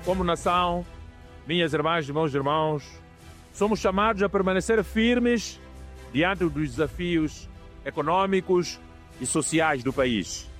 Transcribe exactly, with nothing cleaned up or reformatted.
como nação, minhas irmãs e meus irmãos, somos chamados a permanecer firmes diante dos desafios econômicos e sociais do país.